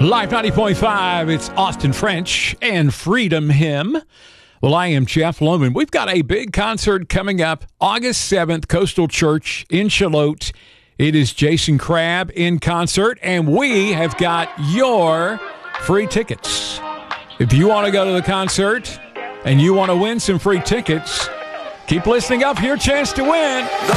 Live 90.5, it's Austin French and Freedom Hymn. Well, I am Jeff Lohman. We've got a big concert coming up August 7th, Coastal Church in Charlotte. It is Jason Crabb in concert, and we have got your free tickets. If you want to go to the concert and you want to win some free tickets, keep listening up for your chance to win.